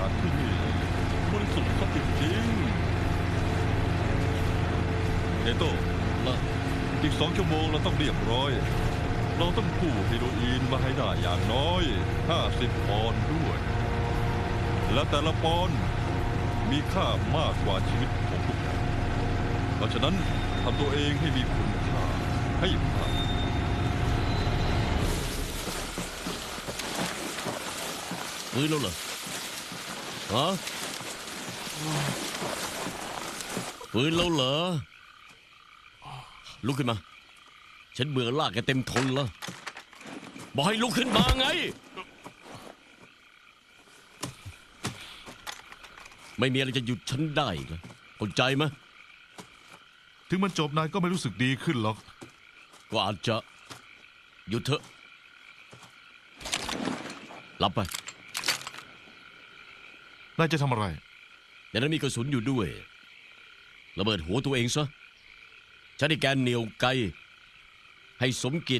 ที่นี่บริสุทธิ์ซะจริงๆเอโต้ละอีก2 ชั่วโมงเราต้องเรียบร้อย เราต้องกู้เฮโรอีนมาให้ได้อย่างน้อย50 ปอนด์ด้วย และแต่ละปอนด์มีค่ามากกว่าชีวิตของพวกเราเพราะฉะนั้นทำตัวเองให้มีคุณค่าให้มากฟื้นแล้วเหรอฮะฟื้นแล้วเหรอลุกขึ้นมาฉันเบื่อลากแกเต็มทนแล้วบอกให้ลุกขึ้นมาไงไม่มีอะไรจะหยุดฉันได้อีกแล้วเข้าใจไหมถึงมันจบนายก็ไม่รู้สึกดีขึ้นหรอกก็อาจจะหยุดเถอะหลับไปนายจะทำอะไรในนั้นมีกระสุนอยู่ด้วยระเบิดหัวตัวเองซะฉันให้แกเหนี่ยวไกให้สมเกียรติ